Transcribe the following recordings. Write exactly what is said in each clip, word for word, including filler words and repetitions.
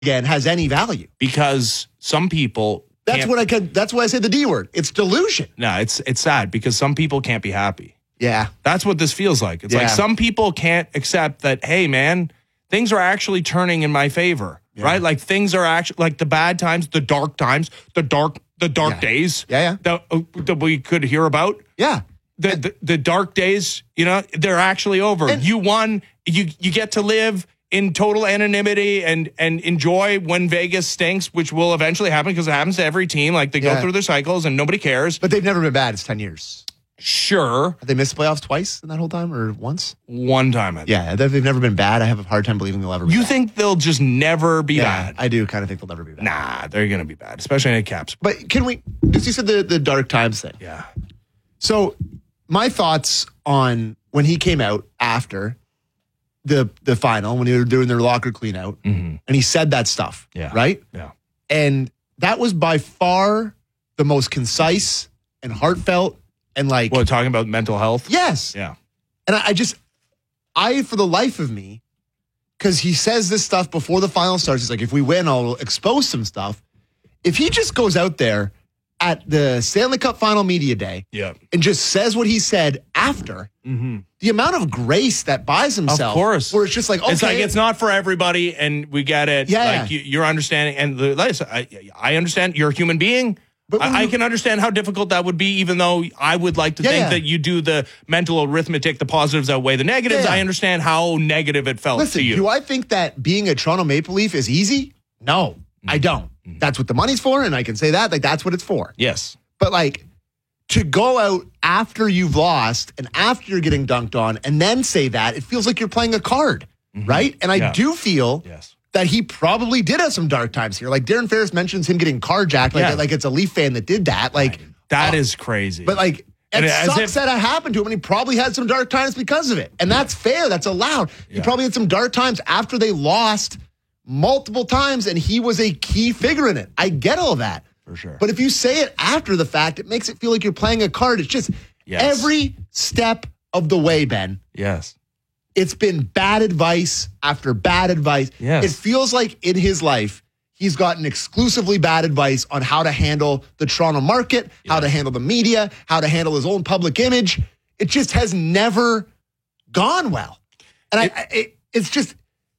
again has any value. Because some people That's what I can that's why I say the D word. It's delusion. No, it's it's sad because some people can't be happy. Yeah. That's what this feels like. It's Yeah. like some people can't accept that, hey man, things are actually turning in my favor. Yeah. Right? Like things are actually like the bad times, the dark times, the dark the dark Yeah. days Yeah, yeah. That, uh, that we could hear about. Yeah. The, the the dark days, you know, they're actually over. And- you won. You you get to live in total anonymity and and enjoy when Vegas stinks, which will eventually happen because it happens to every team. Like they Yeah. go through their cycles and nobody cares. But they've never been bad. It's ten years. Sure, Have they missed the playoffs twice in that whole time or once? one time. I think. Yeah, they've they've never been bad. I have a hard time believing they'll ever be You bad. think they'll just never be Yeah, bad? I do kind of think they'll never be bad. Nah, they're gonna be bad, especially in a Caps. But can we, because you said the, the dark times thing. Yeah. So my thoughts on when he came out after the the final, when they were doing their locker clean out, Mm-hmm. and he said that stuff, Yeah. right? Yeah. And that was by far the most concise and heartfelt and like, What, talking about mental health? yes. Yeah. And I, I just, I, for the life of me, because he says this stuff before the final starts, he's like, if we win, I'll expose some stuff. If he just goes out there at the Stanley Cup Final Media Day Yeah. and just says what he said after, Mm-hmm. the amount of grace that buys himself. Of course. Where it's just like, okay. It's like it's not for everybody, and we get it. Yeah. Like you, you're understanding, and the, listen, I, I understand you're a human being. But when I, I you- can understand how difficult that would be, even though I would like to Yeah, think yeah. that you do the mental arithmetic, the positives outweigh the negatives. Yeah, yeah. I understand how negative it felt Listen, to you. do I think that being a Toronto Maple Leaf is easy? No, I don't. That's what the money's for, and I can say that. Like, that's what it's for. yes. But like, to go out after you've lost and after you're getting dunked on and then say that, it feels like you're playing a card, right? And I Yeah. do feel Yes. that he probably did have some dark times here. Like Darren Ferris mentions him getting carjacked, like, Yeah. like it's a Leaf fan that did that. Like, That uh, is crazy. but like, And it as sucks if- that it happened to him, and he probably had some dark times because of it. And that's fair. That's allowed. He Yeah. probably had some dark times after they lost multiple times, and he was a key figure in it. I get all that. For sure. But if you say it after the fact, it makes it feel like you're playing a card. It's just Yes. every step of the way, Ben. yes. It's been bad advice after bad advice. Yes. It feels like in his life, he's gotten exclusively bad advice on how to handle the Toronto market, how to handle the media, how to handle his own public image. It just has never gone well. And It- I, I it, it's just,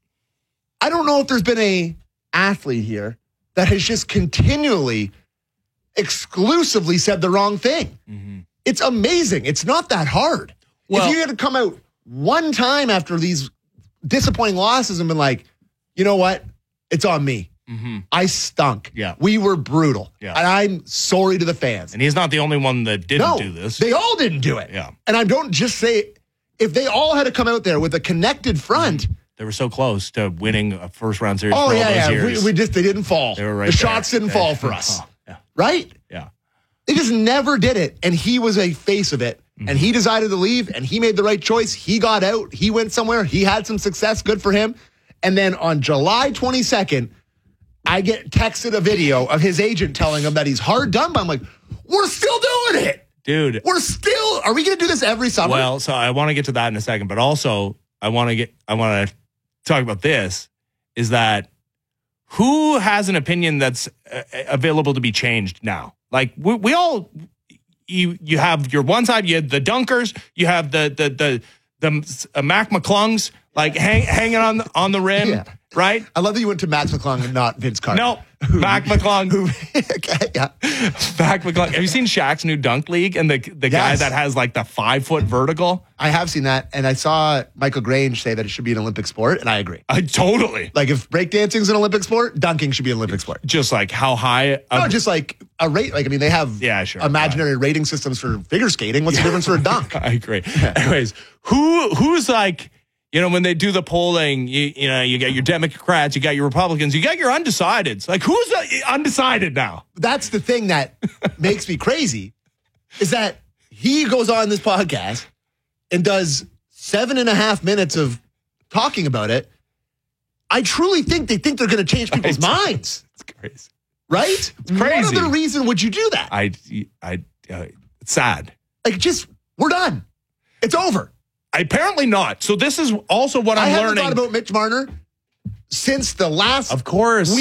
I don't know if there's been a athlete here that has just continually, exclusively said the wrong thing. Mm-hmm. It's amazing. It's not that hard. Well- if you had to come out one time after these disappointing losses and been like, you know what? It's on me. Mm-hmm. I stunk. Yeah. We were brutal. Yeah. And I'm sorry to the fans. And he's not the only one that didn't no, do this. they all didn't do it. Yeah. And I don't just say, if they all had to come out there with a connected front, They were so close to winning a first round series oh, for all yeah, those yeah. years. We, we just, they didn't fall. They were right the there. shots didn't They- fall for us. Oh, yeah. Right? Yeah. They just never did it. And he was a face of it. Mm-hmm. And he decided to leave and he made the right choice. He got out. He went somewhere. He had some success. Good for him. And then on July twenty-second, I get texted a video of his agent telling him that he's hard done by. I'm like, we're still doing it. Dude. We're still, are we going to do this every summer? Well, so I want to get to that in a second, but also I want to get, I want to talk about this is that who has an opinion that's uh, available to be changed now? Like we, we all, you, you have your one side, you have the dunkers, you have the, the, the, the uh, Mac McClungs, like hang, hanging on the, on the rim, Yeah. right? I love that you went to Max McClung and not Vince Carter. No, Mac McClung. Okay, yeah. Mac McClung. Have you seen Shaq's new dunk league and the the guy Yes. that has like the five foot vertical? I have seen that. And I saw Michael Grange say that it should be an Olympic sport. And I agree. I totally. Like if breakdancing is an Olympic sport, dunking should be an Olympic sport. Just like how high. No, a- just like a rate. Like, I mean, they have Yeah, sure. imaginary rating systems for figure skating. What's the difference for a dunk? I agree. Anyways, who who's like, you know, when they do the polling, you, you know, you got your Democrats, you got your Republicans, you got your undecideds. Like, who's the undecided now? That's the thing that makes me crazy is that he goes on this podcast and does seven and a half minutes of talking about it. I truly think they think they're going to change people's minds, It's crazy. right? It's crazy. What other reason would you do that? I, I, uh, it's sad. Like, just, we're done. It's over. Apparently not. So this is also what I I'm haven't learning. thought about Mitch Marner since the last Of course.